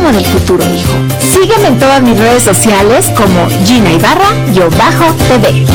como del futuro, hijo. Sígueme en todas mis redes sociales como Gina Ibarra-TV.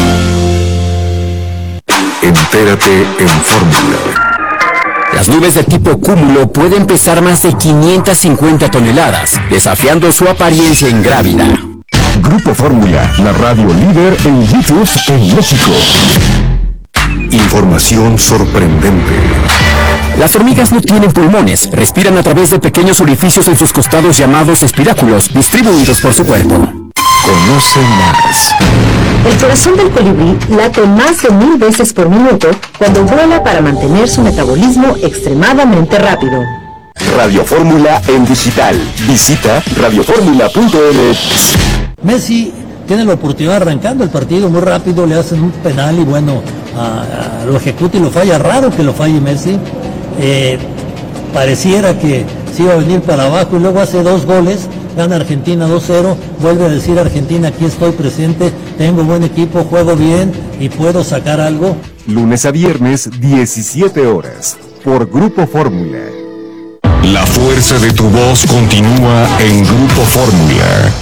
Entérate en Fórmula. Las nubes de tipo cúmulo pueden pesar más de 550 toneladas, desafiando su apariencia ingrávida. Grupo Fórmula, la radio líder en YouTube en México. Información sorprendente. Las hormigas no tienen pulmones, respiran a través de pequeños orificios en sus costados llamados espiráculos, distribuidos por su cuerpo. Conoce más. El corazón del colibrí late más de 1000 veces por minuto cuando vuela para mantener su metabolismo extremadamente rápido. Radio Fórmula en digital. Visita radioformula.mx. Messi tiene la oportunidad arrancando el partido muy rápido, le hacen un penal y bueno, lo ejecuta y lo falla. Raro que lo falle Messi. Pareciera que se iba a venir para abajo y luego hace 2 goles, gana Argentina 2-0, vuelve a decir Argentina, aquí estoy presente, tengo buen equipo, juego bien y puedo sacar algo. Lunes a viernes, 17 horas, por Grupo Fórmula. La fuerza de tu voz continúa en Grupo Fórmula.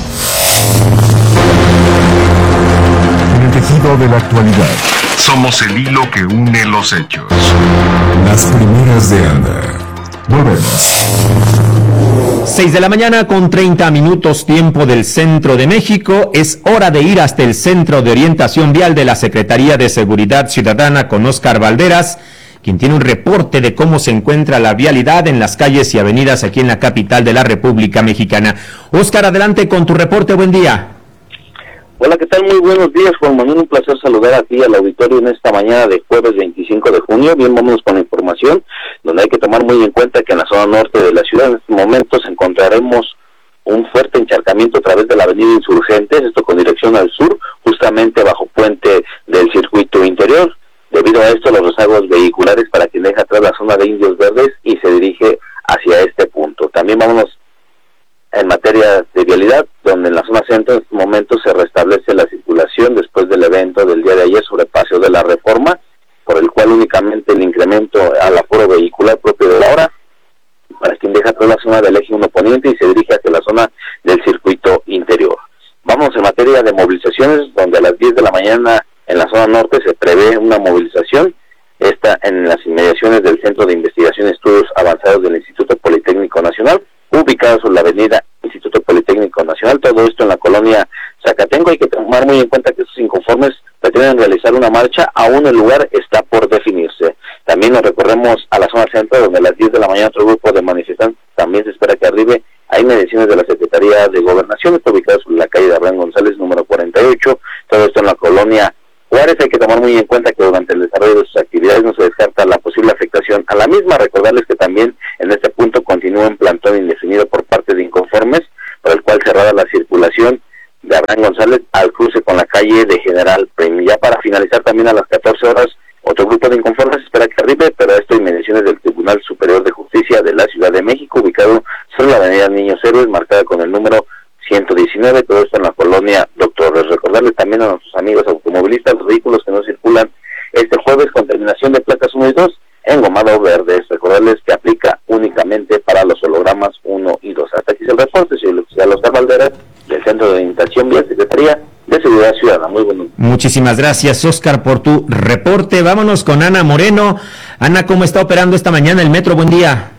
En el tejido de la actualidad. Somos el hilo que une los hechos. Las primeras de Anda. Volvemos. 6 de la mañana con 30 minutos, tiempo del centro de México. Es hora de ir hasta el Centro de Orientación Vial de la Secretaría de Seguridad Ciudadana con Óscar Valderas, quien tiene un reporte de cómo se encuentra la vialidad en las calles y avenidas aquí en la capital de la República Mexicana. Óscar, adelante con tu reporte, buen día. Hola, ¿qué tal? Muy buenos días, Juan Manuel, un placer saludar a ti, al auditorio, en esta mañana de jueves 25 de junio. Bien, vámonos con la información, donde hay que tomar muy en cuenta que en la zona norte de la ciudad en estos momentos encontraremos un fuerte encharcamiento a través de la avenida Insurgentes, esto con dirección al sur, justamente bajo puente del circuito interior. Debido a esto, los rezagos vehiculares para quien deja atrás la zona de Indios Verdes y se dirige hacia este punto. También vámonos en materia de vialidad, donde en la zona centro en estos momentos se restablece la circulación después del evento del día de ayer sobre Paseo de la Reforma, por el cual únicamente el incremento al aforo vehicular propio de la hora para quien deja toda la zona del eje 1 poniente y se dirige hacia la zona del circuito interior. Vamos en materia de movilizaciones, donde a las 10 de la mañana en la zona norte se prevé una movilización, esta en las inmediaciones del Centro de Investigación y Estudios Avanzados del Instituto Politécnico Nacional, ubicado sobre la avenida Instituto Politécnico Nacional, todo esto en la colonia Zacatenco. Hay que tomar muy en cuenta que estos inconformes pretenden realizar una marcha, aún el lugar está por definirse. También nos recorremos a la zona centro, donde a las 10 de la mañana otro grupo de manifestantes también se espera que arribe a inmediaciones de la Secretaría de Gobernación, está ubicado sobre la calle de Abraham González, número 48, todo esto en la colonia Juárez. Hay que tomar muy en cuenta que durante el desarrollo de sus actividades no se descarta la posible afectación a la misma. Recordarles que también en este punto continúa en plantón indefinido por parte de inconformes, por el cual cerrada la circulación de Abraham González al cruce con la calle de General Prim. Ya para finalizar, también a las 14 horas, otro grupo de inconformes espera que arribe, pero esto en inmediaciones del Tribunal Superior de Justicia de la Ciudad de México, ubicado sobre la avenida Niños Héroes, marcada con el número 119, todo esto en la colonia Doctores. Recordarles también a nuestros amigos automovilistas, los vehículos que no circulan este jueves con terminación de placas 1 y 2, engomado verdes. Recordarles que aplica únicamente para los hologramas 1 y 2. Hasta aquí es el reporte, señor Óscar Valderas, del Centro de Orientación Vial, Secretaría de Seguridad Ciudadana. Muy bueno. Muchísimas gracias, Óscar, por tu reporte. Vámonos con Ana Moreno. Ana, ¿cómo está operando esta mañana el metro? Buen día.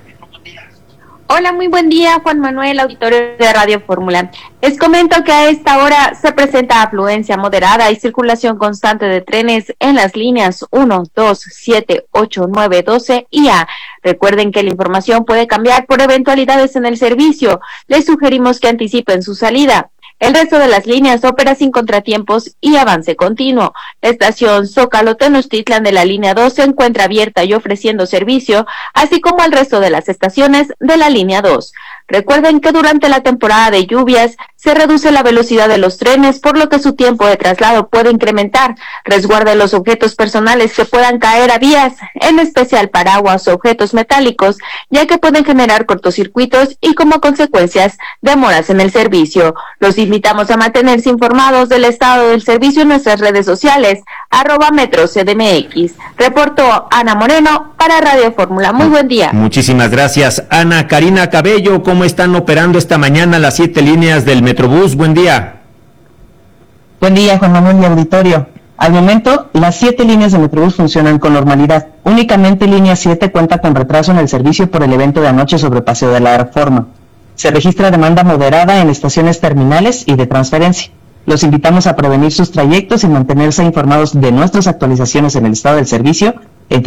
Hola, muy buen día, Juan Manuel, auditorio de Radio Fórmula. Les comento que a esta hora se presenta afluencia moderada y circulación constante de trenes en las líneas 1, 2, 7, 8, 9, 12 y A. Recuerden que la información puede cambiar por eventualidades en el servicio. Les sugerimos que anticipen su salida. El resto de las líneas opera sin contratiempos y avance continuo. La estación Zócalo Tenochtitlan de la línea 2 se encuentra abierta y ofreciendo servicio, así como el resto de las estaciones de la línea 2. Recuerden que durante la temporada de lluvias se reduce la velocidad de los trenes, por lo que su tiempo de traslado puede incrementar. Resguarden los objetos personales que puedan caer a vías, en especial paraguas o objetos metálicos, ya que pueden generar cortocircuitos y como consecuencias demoras en el servicio. Los invitamos a mantenerse informados del estado del servicio en nuestras redes sociales, @MetroCDMX. Reportó Ana Moreno para Radio Fórmula. Muy buen día. Muchísimas gracias, Ana. Karina Cabello, ¿cómo están operando esta mañana las 7 líneas del Metrobús? Buen día. Buen día, Juan Manuel y auditorio. Al momento, las 7 líneas de Metrobús funcionan con normalidad. Únicamente línea 7 cuenta con retraso en el servicio por el evento de anoche sobre Paseo de la Reforma. Se registra demanda moderada en estaciones terminales y de transferencia. Los invitamos a prevenir sus trayectos y mantenerse informados de nuestras actualizaciones en el estado del servicio en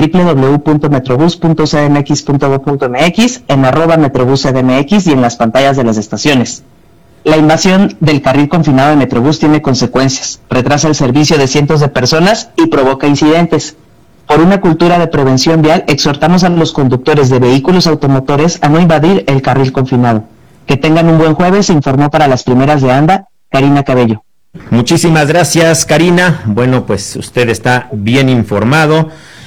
www.metrobus.cdmx.gov.mx, en @metrobuscdmx y en las pantallas de las estaciones. La invasión del carril confinado de Metrobús tiene consecuencias, retrasa el servicio de cientos de personas y provoca incidentes. Por una cultura de prevención vial, exhortamos a los conductores de vehículos automotores a no invadir el carril confinado. Que tengan un buen jueves, informó para las primeras de ANDA, Karina Cabello. Muchísimas gracias, Karina. Bueno, pues usted está bien informado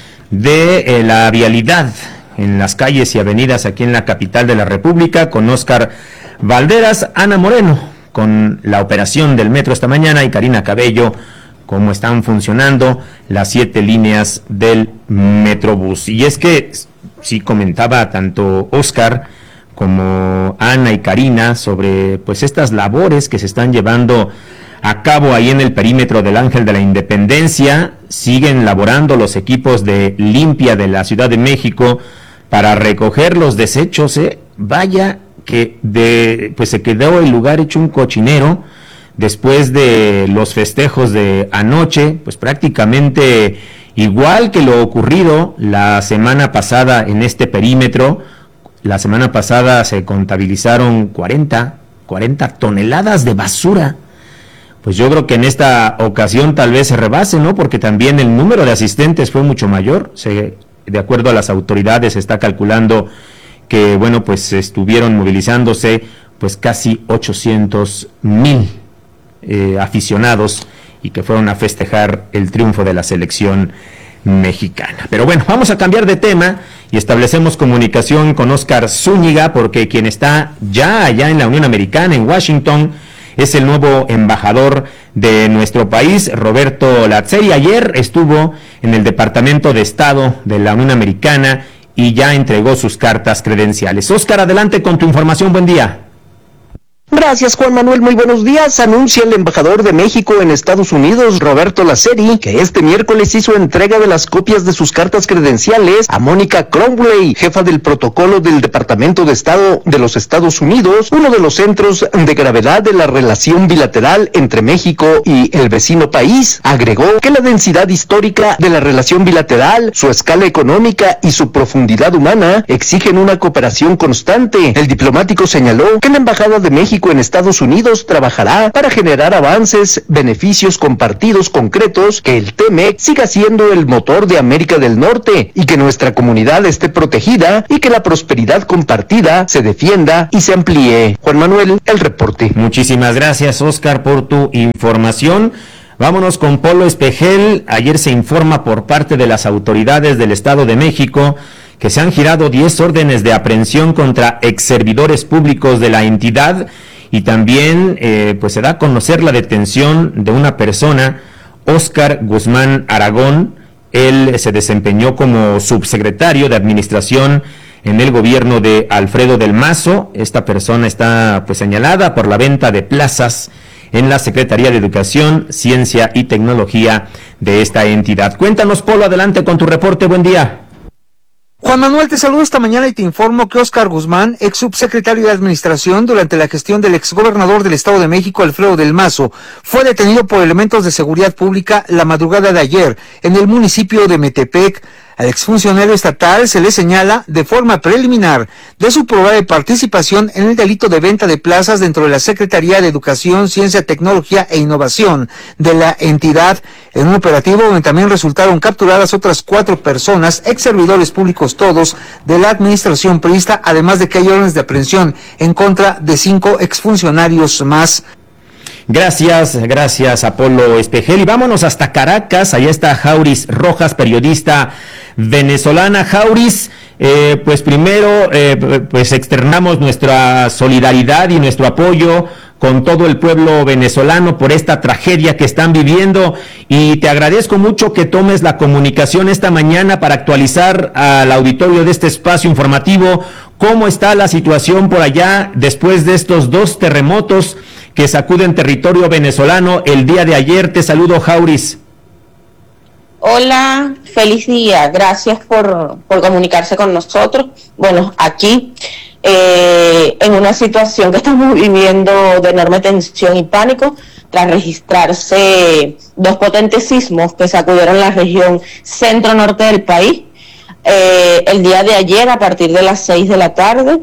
de la vialidad en las calles y avenidas aquí en la capital de la República con Óscar Valderas. Ana Moreno con la operación del metro esta mañana y Karina Cabello cómo están funcionando las 7 líneas del Metrobús. Y es que sí comentaba tanto Óscar como Ana y Karina sobre pues estas labores que se están llevando a cabo ahí en el perímetro del Ángel de la Independencia. Siguen laborando los equipos de limpia de la Ciudad de México para recoger los desechos. Vaya que pues se quedó el lugar hecho un cochinero después de los festejos de anoche, pues prácticamente igual que lo ocurrido la semana pasada en este perímetro. La semana pasada se contabilizaron 40 toneladas de basura. Pues yo creo que en esta ocasión tal vez se rebase, ¿no? Porque también el número de asistentes fue mucho mayor. De acuerdo a las autoridades, se está calculando que, bueno, pues estuvieron movilizándose pues casi 800,000 aficionados y que fueron a festejar el triunfo de la selección mexicana. Pero bueno, vamos a cambiar de tema y establecemos comunicación con Óscar Zúñiga, porque quien está ya allá en la Unión Americana, en Washington, es el nuevo embajador de nuestro país, Roberto Lazzeri. Ayer estuvo en el Departamento de Estado de la Unión Americana y ya entregó sus cartas credenciales. Óscar, adelante con tu información. Buen día. Gracias, Juan Manuel. Muy buenos días. Anuncia el embajador de México en Estados Unidos, Roberto Lazzeri, que este miércoles hizo entrega de las copias de sus cartas credenciales a Mónica Cromwell, jefa del protocolo del Departamento de Estado de los Estados Unidos, uno de los centros de gravedad de la relación bilateral entre México y el vecino país. Agregó que la densidad histórica de la relación bilateral, su escala económica y su profundidad humana exigen una cooperación constante. El diplomático señaló que la Embajada de México en Estados Unidos trabajará para generar avances, beneficios compartidos concretos, que el TMEC siga siendo el motor de América del Norte y que nuestra comunidad esté protegida y que la prosperidad compartida se defienda y se amplíe. Juan Manuel, el reporte. Muchísimas gracias, Óscar, por tu información. Vámonos con Polo Espejel. Ayer se informa por parte de las autoridades del Estado de México que se han girado 10 órdenes de aprehensión contra exservidores públicos de la entidad y también pues se da a conocer la detención de una persona, Óscar Guzmán Aragón. Él se desempeñó como subsecretario de Administración en el gobierno de Alfredo del Mazo. Esta persona está pues señalada por la venta de plazas en la Secretaría de Educación, Ciencia y Tecnología de esta entidad. Cuéntanos, Polo, adelante con tu reporte. Buen día. Juan Manuel, te saludo esta mañana y te informo que Óscar Guzmán, ex subsecretario de Administración durante la gestión del exgobernador del Estado de México, Alfredo del Mazo, fue detenido por elementos de seguridad pública la madrugada de ayer en el municipio de Metepec. Al exfuncionario estatal se le señala de forma preliminar de su probable participación en el delito de venta de plazas dentro de la Secretaría de Educación, Ciencia, Tecnología e Innovación de la entidad, en un operativo donde también resultaron capturadas otras 4 personas, ex servidores públicos todos, de la administración priista, además de que hay órdenes de aprehensión en contra de 5 exfuncionarios más. Gracias Apolo Espejel. Y vámonos hasta Caracas. Allá está Jauris Rojas, periodista venezolana. Jauris, pues primero pues externamos nuestra solidaridad y nuestro apoyo con todo el pueblo venezolano por esta tragedia que están viviendo, y te agradezco mucho que tomes la comunicación esta mañana para actualizar al auditorio de este espacio informativo cómo está la situación por allá después de estos 2 terremotos que sacuden territorio venezolano el día de ayer. Te saludo, Jauris. Hola, feliz día, gracias por comunicarse con nosotros. Bueno, aquí en una situación que estamos viviendo de enorme tensión y pánico, tras registrarse 2 potentes sismos que sacudieron la región centro-norte del país, el día de ayer a partir de las 6 de la tarde.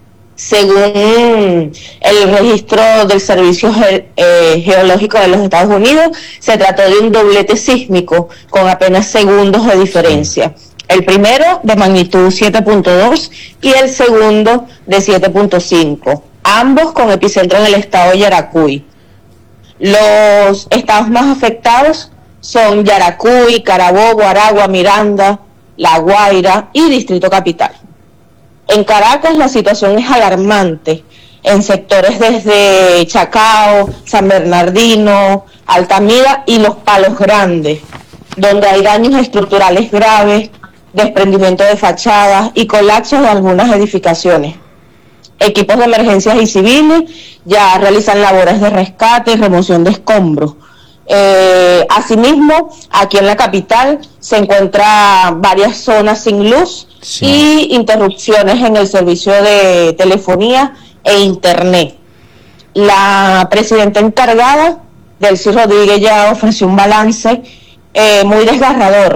Según el registro del Servicio Geológico de los Estados Unidos, se trató de un doblete sísmico con apenas segundos de diferencia. El primero de magnitud 7.2 y el segundo de 7.5, ambos con epicentro en el estado de Yaracuy. Los estados más afectados son Yaracuy, Carabobo, Aragua, Miranda, La Guaira y Distrito Capital. En Caracas la situación es alarmante, en sectores desde Chacao, San Bernardino, Altamira y Los Palos Grandes, donde hay daños estructurales graves, desprendimiento de fachadas y colapsos de algunas edificaciones. Equipos de emergencias y civiles ya realizan labores de rescate y remoción de escombros. Asimismo, aquí en la capital se encuentran varias zonas sin luz y interrupciones en el servicio de telefonía e internet. La presidenta encargada, Delcy Rodríguez, ya ofreció un balance muy desgarrador,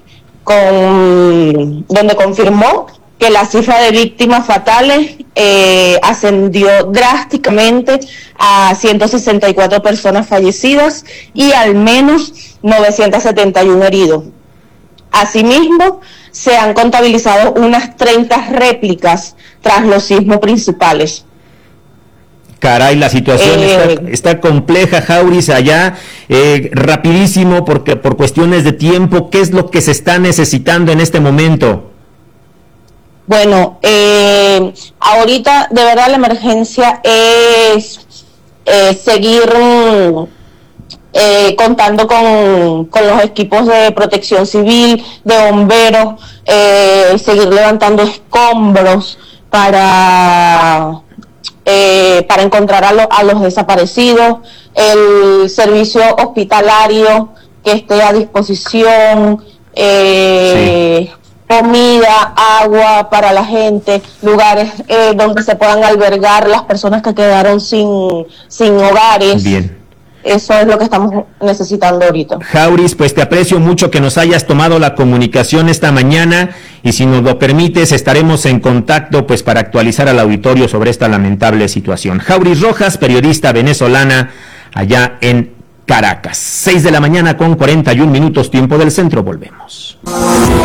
donde confirmó que la cifra de víctimas fatales ascendió drásticamente a 164 personas fallecidas y al menos 971 heridos. Asimismo, se han contabilizado unas 30 réplicas tras los sismos principales. Caray, la situación está compleja, Jauris, allá. Rapidísimo, porque por cuestiones de tiempo, ¿qué es lo que se está necesitando en este momento? Bueno, ahorita de verdad la emergencia es seguir contando con los equipos de protección civil, de bomberos, seguir levantando escombros para encontrar a los desaparecidos, el servicio hospitalario que esté a disposición, comida, agua para la gente, lugares donde se puedan albergar las personas que quedaron sin hogares. Bien. Eso es lo que estamos necesitando ahorita. Jauris, pues te aprecio mucho que nos hayas tomado la comunicación esta mañana, y si nos lo permites estaremos en contacto pues para actualizar al auditorio sobre esta lamentable situación. Jauris Rojas, periodista venezolana allá en Caracas. 6 de la mañana con 41 minutos, tiempo del centro, volvemos.